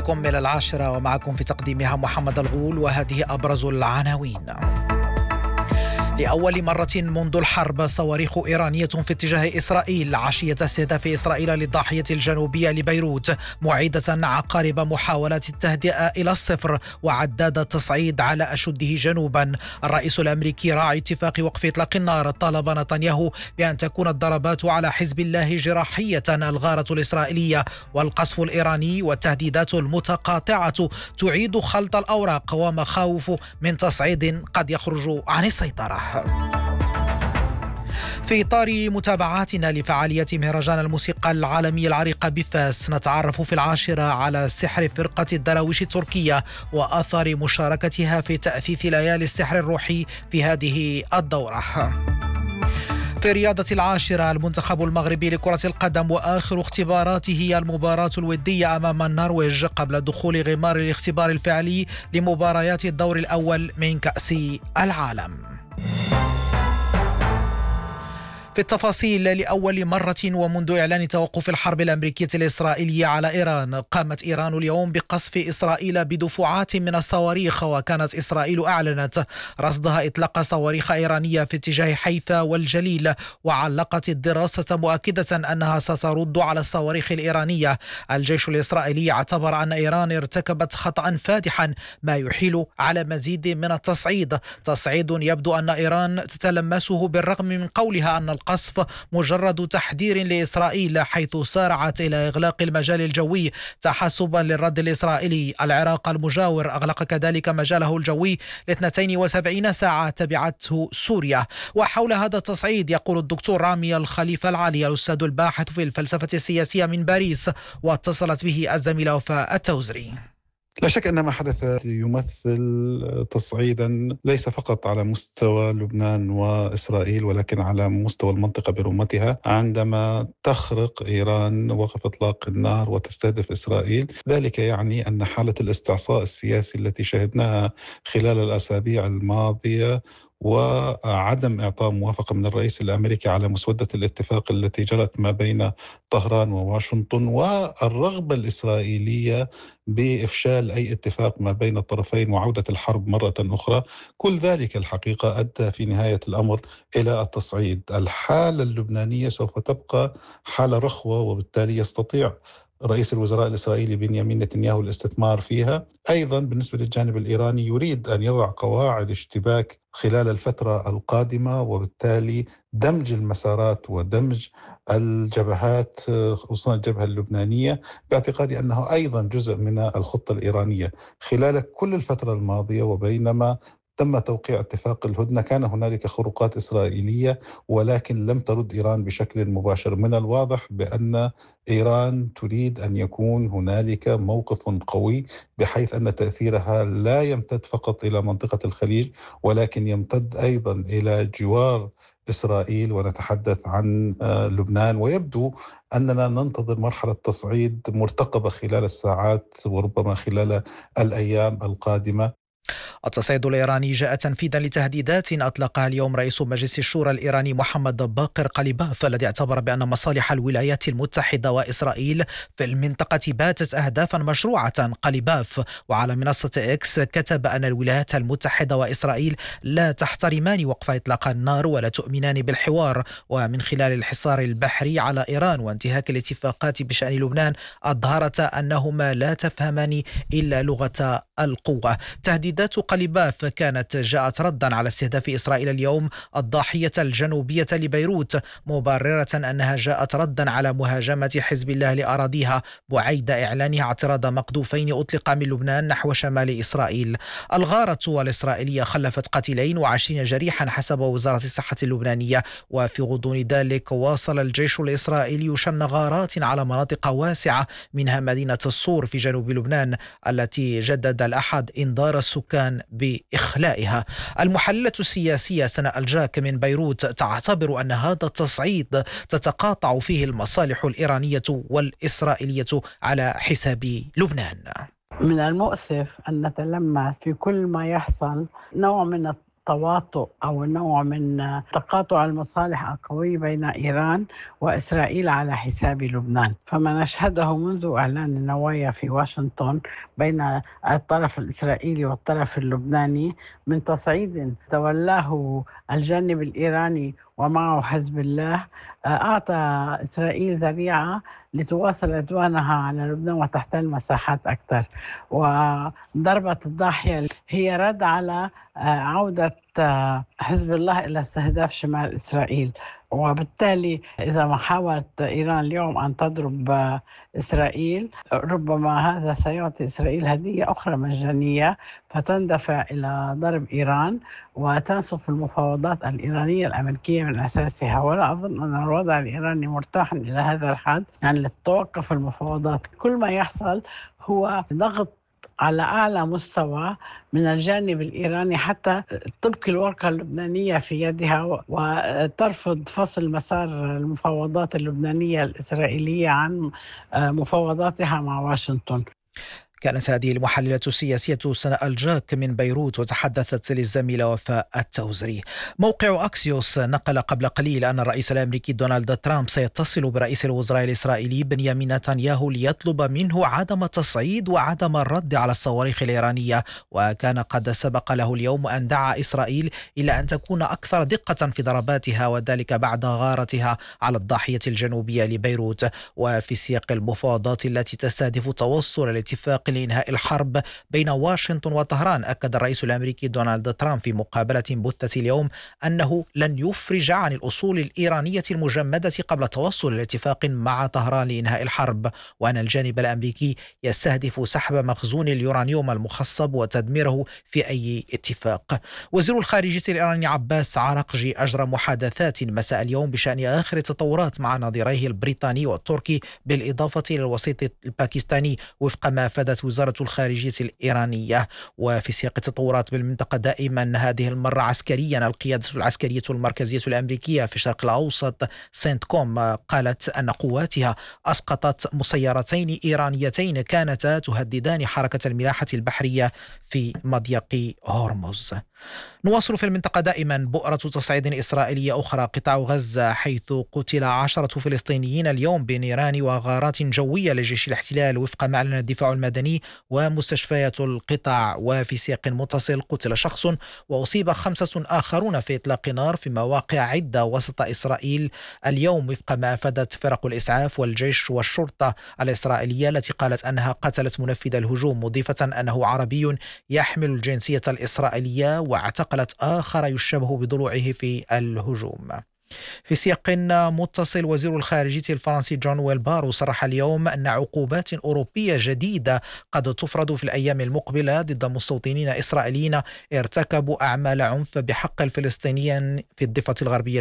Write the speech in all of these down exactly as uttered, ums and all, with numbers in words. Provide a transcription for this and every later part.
بكم إلى العاشرة ومعكم في تقديمها محمد الغول، وهذه أبرز العناوين. لأول مرة منذ الحرب صواريخ إيرانية في اتجاه إسرائيل عشية استهداف إسرائيل للضاحية الجنوبية لبيروت، معيدة عقارب محاولات التهدئة إلى الصفر وعداد التصعيد على أشده جنوبا. الرئيس الأمريكي راعي اتفاق وقف إطلاق النار طالب نتنياهو بأن تكون الضربات على حزب الله جراحية. الغارة الإسرائيلية والقصف الإيراني والتهديدات المتقاطعة تعيد خلط الأوراق ومخاوف من تصعيد قد يخرج عن السيطرة. في إطار متابعاتنا لفعاليات مهرجان الموسيقى العالمي العريقة بفاس، نتعرف في العاشرة على سحر فرقة الدراويش التركية وآثار مشاركتها في تأثيث ليالي السحر الروحي في هذه الدورة. في رياضة العاشرة، المنتخب المغربي لكرة القدم وآخر اختباراته المباراة الودية أمام النرويج قبل دخول غمار الاختبار الفعلي لمباريات الدور الأول من كأس العالم. في التفاصيل، لأول مرة ومنذ إعلان توقف الحرب الأمريكية الإسرائيلية على إيران، قامت إيران اليوم بقصف إسرائيل بدفعات من الصواريخ، وكانت إسرائيل أعلنت رصدها إطلاق صواريخ إيرانية في اتجاه حيفا والجليل، وعلقت الدراسة مؤكدة أنها سترد على الصواريخ الإيرانية. الجيش الإسرائيلي اعتبر أن إيران ارتكبت خطأ فادحا ما يحيل على مزيد من التصعيد، تصعيد يبدو أن إيران تتلمسه بالرغم من قولها أن القصف مجرد تحذير لإسرائيل، حيث سارعت إلى إغلاق المجال الجوي تحسبا للرد الإسرائيلي. العراق المجاور أغلق كذلك مجاله الجوي ل اثنتين وسبعين ساعة تبعته سوريا. وحول هذا التصعيد يقول الدكتور رامي الخليفة العالي الأستاذ الباحث في الفلسفة السياسية من باريس، واتصلت به الزميلة وفاء التوزري. لا شك أن ما حدث يمثل تصعيدا ليس فقط على مستوى لبنان وإسرائيل، ولكن على مستوى المنطقة برمتها، عندما تخرق إيران وقف إطلاق النار وتستهدف إسرائيل. ذلك يعني أن حالة الاستعصاء السياسي التي شهدناها خلال الأسابيع الماضية وعدم إعطاء موافقة من الرئيس الأمريكي على مسودة الاتفاق التي جرت ما بين طهران وواشنطن، والرغبة الإسرائيلية بإفشال أي اتفاق ما بين الطرفين وعودة الحرب مرة أخرى، كل ذلك الحقيقة أدى في نهاية الأمر إلى التصعيد. الحالة اللبنانية سوف تبقى حالة رخوة، وبالتالي يستطيع رئيس الوزراء الإسرائيلي بنيامين نتنياهو الاستثمار فيها. أيضا بالنسبة للجانب الإيراني يريد أن يضع قواعد اشتباك خلال الفترة القادمة، وبالتالي دمج المسارات ودمج الجبهات، خصوصا الجبهة اللبنانية، باعتقادي أنه أيضا جزء من الخطة الإيرانية. خلال كل الفترة الماضية وبينما تم توقيع اتفاق الهدنة كان هنالك خروقات إسرائيلية، ولكن لم ترد إيران بشكل مباشر. من الواضح بأن إيران تريد أن يكون هنالك موقف قوي، بحيث أن تأثيرها لا يمتد فقط إلى منطقة الخليج، ولكن يمتد أيضا إلى جوار إسرائيل، ونتحدث عن لبنان. ويبدو أننا ننتظر مرحلة تصعيد مرتقبة خلال الساعات وربما خلال الأيام القادمة. التصعيد الإيراني جاء تنفيذا لتهديدات أطلقها اليوم رئيس مجلس الشورى الإيراني محمد باقر قليباف، الذي اعتبر بأن مصالح الولايات المتحدة وإسرائيل في المنطقة باتت أهدافا مشروعة. قليباف وعلى منصة إكس كتب أن الولايات المتحدة وإسرائيل لا تحترمان وقف إطلاق النار ولا تؤمنان بالحوار، ومن خلال الحصار البحري على إيران وانتهاك الاتفاقات بشأن لبنان أظهرت أنهما لا تفهمان إلا لغة القوة. تهديدات قليباف كانت جاءت ردا على استهداف إسرائيل اليوم الضاحية الجنوبية لبيروت، مبررة أنها جاءت ردا على مهاجمة حزب الله لأراضيها، بعيد إعلانها اعتراض مقذوفين أطلق من لبنان نحو شمال إسرائيل. الغارة الإسرائيلية خلفت قتيلين وعشرين جريحا حسب وزارة الصحة اللبنانية. وفي غضون ذلك واصل الجيش الإسرائيلي شن غارات على مناطق واسعة منها مدينة الصور في جنوب لبنان، التي جدد الأحد إنذار السكان بإخلائها. المحللة السياسية سناء الجاك من بيروت تعتبر أن هذا التصعيد تتقاطع فيه المصالح الإيرانية والإسرائيلية على حساب لبنان. من المؤسف أن نتلمس في كل ما يحصل نوع من تواطؤ أو نوع من تقاطع المصالح القوي بين إيران وإسرائيل على حساب لبنان. فما نشهده منذ إعلان النوايا في واشنطن بين الطرف الإسرائيلي والطرف اللبناني من تصعيد تولاه الجانب الإيراني ومعه حزب الله، أعطى إسرائيل ذريعة لتواصل عدوانها على لبنان وتحتل مساحات أكثر. وضربة الضاحية هي رد على عودة حزب الله إلى استهداف شمال إسرائيل. وبالتالي إذا ما حاولت إيران اليوم أن تضرب إسرائيل، ربما هذا سيعطي إسرائيل هدية أخرى مجانية فتندفع إلى ضرب إيران وتنصف المفاوضات الإيرانية الأمريكية من أساسها. ولا أظن أن الوضع الإيراني مرتاح إلى هذا الحد، يعني لتوقف المفاوضات. كل ما يحصل هو ضغط على أعلى مستوى من الجانب الإيراني حتى تبقي الورقة اللبنانية في يدها وترفض فصل مسار المفاوضات اللبنانية الإسرائيلية عن مفاوضاتها مع واشنطن. كانت هذه المحللة السياسية سناء الجاك من بيروت وتحدثت للزميلة وفاء التوزري. موقع أكسيوس نقل قبل قليل أن الرئيس الأمريكي دونالد ترامب سيتصل برئيس الوزراء الإسرائيلي بنيامين نتنياهو ليطلب منه عدم التصعيد وعدم الرد على الصواريخ الإيرانية، وكان قد سبق له اليوم أن دعا إسرائيل إلى أن تكون أكثر دقة في ضرباتها، وذلك بعد غارتها على الضاحية الجنوبية لبيروت. وفي سياق المفاوضات التي تستهدف توصل الاتفاق لإنهاء الحرب بين واشنطن وطهران، أكد الرئيس الأمريكي دونالد ترامب في مقابلة بثت اليوم أنه لن يفرج عن الأصول الإيرانية المجمدة قبل توصل الاتفاق مع طهران لإنهاء الحرب، وأن الجانب الأمريكي يستهدف سحب مخزون اليورانيوم المخصب وتدميره في أي اتفاق. وزير الخارجية الإيراني عباس عراقجي أجرى محادثات مساء اليوم بشأن آخر التطورات مع نظيريه البريطاني والتركي بالإضافة إلى الوسيط الباكستاني، وفق ما أفادت وزارة الخارجية الإيرانية. وفي سياق التطورات بالمنطقة دائما هذه المرة عسكريا، القيادة العسكرية المركزية الأمريكية في الشرق الأوسط سنت كوم قالت أن قواتها أسقطت مسيرتين إيرانيتين كانتا تهددان حركة الملاحة البحرية في مضيق هرمز. نواصل في المنطقة دائما بؤرة تصعيد إسرائيلية أخرى قطاع غزة، حيث قتل عشرة فلسطينيين اليوم بنيران وغارات جوية لجيش الاحتلال وفق ما أعلن الدفاع المدني ومستشفيات القطاع. وفي سياق متصل قتل شخص وأصيب خمسة آخرون في إطلاق نار في مواقع عدة وسط إسرائيل اليوم، وفق ما أفادت فرق الإسعاف والجيش والشرطة الإسرائيلية التي قالت أنها قتلت منفذ الهجوم، مضيفة أنه عربي يحمل الجنسية الإسرائيلية واعتقلت آخر يشبه بضلوعه في الهجوم. في سياق متصل وزير الخارجية الفرنسي جون ويلبارو صرح اليوم أن عقوبات أوروبية جديدة قد تفرض في الأيام المقبلة ضد مستوطنين إسرائيليين ارتكبوا أعمال عنف بحق الفلسطينيين في الضفة الغربية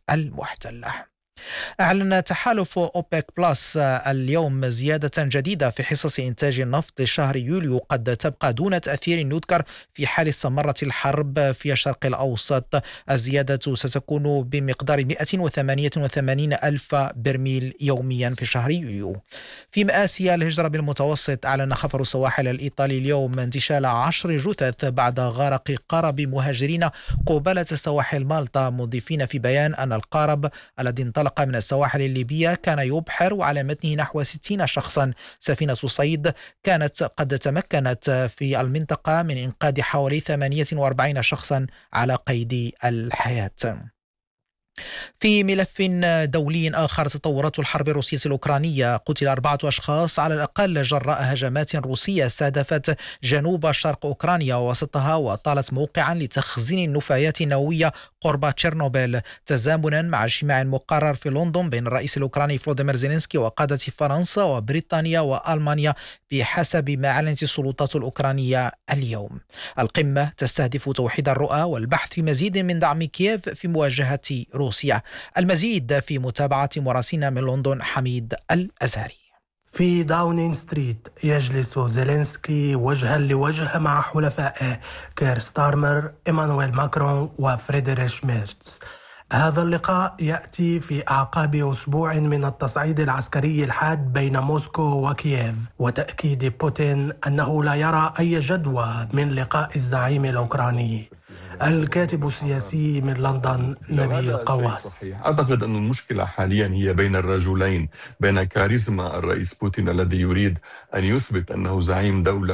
المحتلة. أعلن تحالف أوبك بلس اليوم زيادة جديدة في حصص إنتاج النفط لشهر يوليو قد تبقى دون تأثير يذكر في حال استمرت الحرب في الشرق الأوسط. الزيادة ستكون بمقدار مئة وثمانية وثمانين ألف برميل يوميا في شهر يوليو. في مآسي الهجرة بالمتوسط، أعلن خفر السواحل الإيطالي اليوم انتشال عشر جثث بعد غرق قارب مهاجرين قبالة سواحل مالطا، مضيفين في بيان أن القارب الذي انطلق من السواحل الليبية كان يبحر وعلى متنه نحو ستين شخصا. سفينة صيد كانت قد تمكنت في المنطقة من إنقاذ حوالي ثمانية وأربعين شخصا على قيد الحياة. في ملف دولي آخر، تطورات الحرب الروسية الأوكرانية، قتل أربعة أشخاص على الأقل جراء هجمات روسية استهدفت جنوب شرق أوكرانيا ووسطها وطالت موقعا لتخزين النفايات النووية قرب تشيرنوبيل، تزامنا مع اجتماع مقرر في لندن بين الرئيس الأوكراني فلوديمير زيلينسكي وقادة فرنسا وبريطانيا وألمانيا بحسب ما أعلنت السلطات الأوكرانية اليوم. القمة تستهدف توحيد الرؤى والبحث في مزيد من دعم كييف في مواجهة روسيا. المزيد في متابعة مراسلنا من لندن حميد الأزهري. في داونين ستريت يجلس زيلينسكي وجها لوجه مع حلفائه كير ستارمر، إيمانويل ماكرون وفريدريش ميرتز. هذا اللقاء يأتي في أعقاب أسبوع من التصعيد العسكري الحاد بين موسكو وكييف، وتأكيد بوتين أنه لا يرى أي جدوى من لقاء الزعيم الأوكراني. الكاتب السياسي من لندن نبيل قواس. أعتقد أن المشكلة حاليا هي بين الرجلين، بين كاريزما الرئيس بوتين الذي يريد أن يثبت أنه زعيم دولة